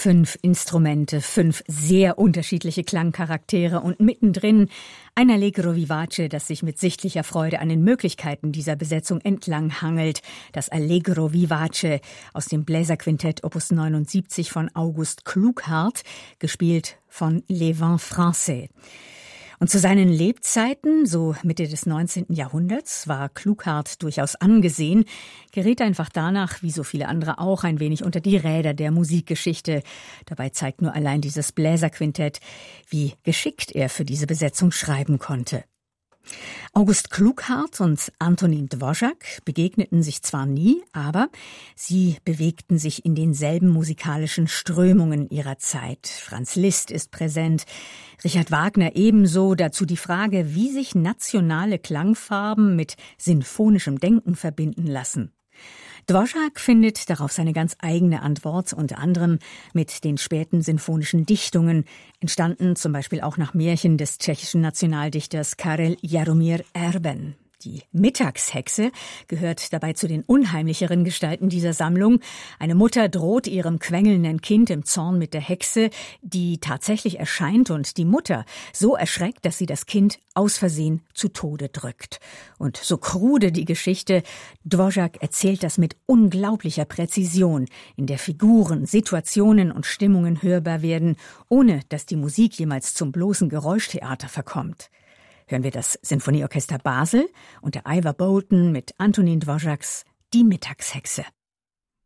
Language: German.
5 Instrumente, 5 sehr unterschiedliche Klangcharaktere und mittendrin ein Allegro vivace, das sich mit sichtlicher Freude an den Möglichkeiten dieser Besetzung entlang hangelt. Das Allegro vivace aus dem Bläserquintett Opus 79 von August Klughardt, gespielt von Les Vents Français. Und zu seinen Lebzeiten, so Mitte des 19. Jahrhunderts, war Klughardt durchaus angesehen, geriet einfach danach, wie so viele andere auch, ein wenig unter die Räder der Musikgeschichte. Dabei zeigt nur allein dieses Bläserquintett, wie geschickt er für diese Besetzung schreiben konnte. August Klughardt und Antonín Dvořák begegneten sich zwar nie, aber sie bewegten sich in denselben musikalischen Strömungen ihrer Zeit. Franz Liszt ist präsent, Richard Wagner ebenso. Dazu die Frage, wie sich nationale Klangfarben mit sinfonischem Denken verbinden lassen. Dvořák findet darauf seine ganz eigene Antwort, unter anderem mit den späten sinfonischen Dichtungen, entstanden zum Beispiel auch nach Märchen des tschechischen Nationaldichters Karel Jaromír Erben. Die Mittagshexe gehört dabei zu den unheimlicheren Gestalten dieser Sammlung. Eine Mutter droht ihrem quengelnden Kind im Zorn mit der Hexe, die tatsächlich erscheint und die Mutter so erschreckt, dass sie das Kind aus Versehen zu Tode drückt. Und so krude die Geschichte, Dvořák erzählt das mit unglaublicher Präzision, in der Figuren, Situationen und Stimmungen hörbar werden, ohne dass die Musik jemals zum bloßen Geräuschtheater verkommt. Hören wir das Sinfonieorchester Basel unter Ivor Bolton mit Antonín Dvořáks Die Mittagshexe.